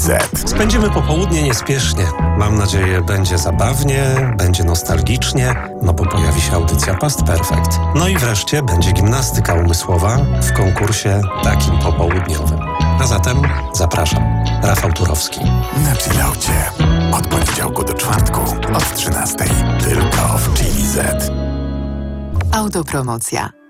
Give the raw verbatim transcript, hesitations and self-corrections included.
Z. Spędzimy popołudnie niespiesznie. Mam nadzieję, będzie zabawnie, będzie nostalgicznie, no bo pojawi się audycja Past Perfect. No i wreszcie będzie gimnastyka umysłowa w konkursie takim popołudniowym. A zatem zapraszam. Rafał Turowski. Na chillaucie. Od poniedziałku do czwartku od trzynastej. Tylko w Chili Z. Autopromocja.